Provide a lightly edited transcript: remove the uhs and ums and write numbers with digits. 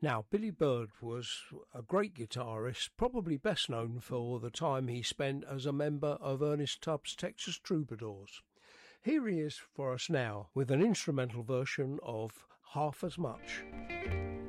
Now, Billy Bird was a great guitarist, probably best known for the time he spent as a member of Ernest Tubb's Texas Troubadours. Here he is for us now with an instrumental version of Half as Much.